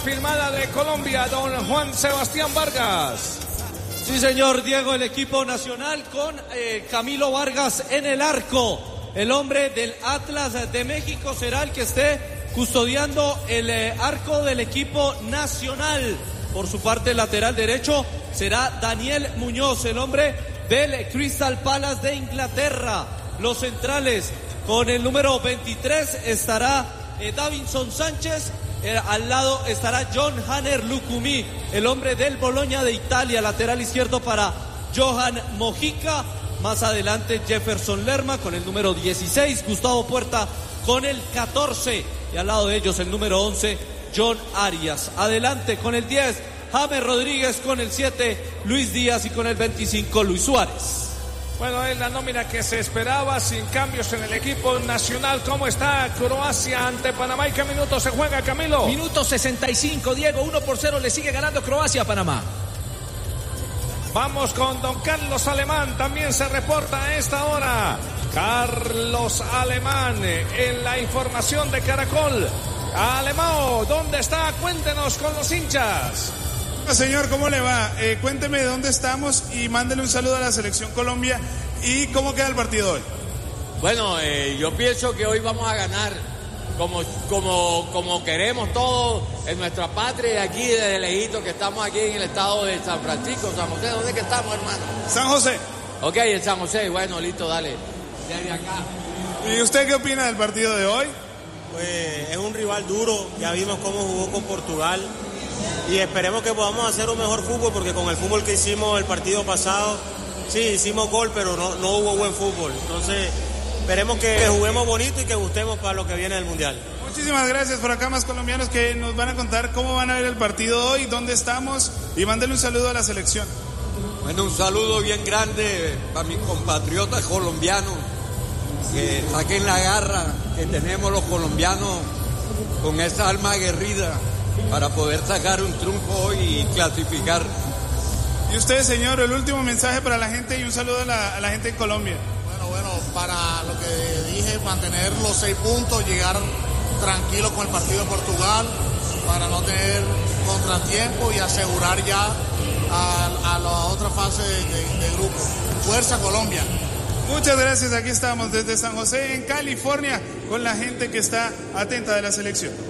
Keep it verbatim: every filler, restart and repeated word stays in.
firmada de Colombia, don Juan Sebastián Vargas. Sí, señor Diego, el equipo nacional con eh, Camilo Vargas en el arco. El hombre del Atlas de México será el que esté custodiando el eh, arco del equipo nacional. Por su parte, lateral derecho será Daniel Muñoz, el hombre del Crystal Palace de Inglaterra. Los centrales, con el número veintitrés estará eh, Davinson Sánchez. Eh, al lado estará John Hanner Lucumí, el hombre del Bologna de Italia. Lateral izquierdo para Johan Mojica. Más adelante Jefferson Lerma con el número dieciséis, Gustavo Puerta con el catorce y al lado de ellos el número once, John Arias. Adelante con el diez, James Rodríguez, con el siete, Luis Díaz, y con el veinticinco, Luis Suárez. Bueno, es la nómina que se esperaba, sin cambios en el equipo nacional. ¿Cómo está Croacia ante Panamá y qué minuto se juega, Camilo? Minuto sesenta y cinco, Diego, uno por cero le sigue ganando Croacia a Panamá. Vamos con don Carlos Alemán, también se reporta a esta hora. Carlos Alemán en la información de Caracol. Alemán, ¿dónde está? Cuéntenos con los hinchas. Señor, ¿cómo le va? Eh, cuénteme de dónde estamos y mándele un saludo a la Selección Colombia. ¿Y cómo queda el partido hoy? Bueno, eh, yo pienso que hoy vamos a ganar como, como, como queremos todos en nuestra patria, aquí desde lejito, que estamos aquí en el estado de San Francisco, San José. ¿Dónde es que estamos, hermano? San José. Ok, en San José. Bueno, listo, dale. Desde acá. ¿Y usted qué opina del partido de hoy? Pues es un rival duro, ya vimos cómo jugó con Portugal. Y esperemos que podamos hacer un mejor fútbol, porque con el fútbol que hicimos el partido pasado, sí, hicimos gol, pero no, no hubo buen fútbol. Entonces, esperemos que juguemos bonito y que gustemos para lo que viene del Mundial. Muchísimas gracias. Por acá más colombianos que nos van a contar cómo van a ver el partido hoy, dónde estamos, y mándenle un saludo a la selección. Bueno, un saludo bien grande para mis compatriotas colombianos, que saquen la garra que tenemos los colombianos con esa alma aguerrida para poder sacar un triunfo hoy y clasificar. Y usted, señor, el último mensaje para la gente y un saludo a la, a la gente en Colombia. Bueno, bueno, para lo que dije, mantener los seis puntos, llegar tranquilos con el partido de Portugal, para no tener contratiempo y asegurar ya a, a la otra fase de, de, de grupo. Fuerza Colombia. Muchas gracias, aquí estamos desde San José, en California, con la gente que está atenta de la selección.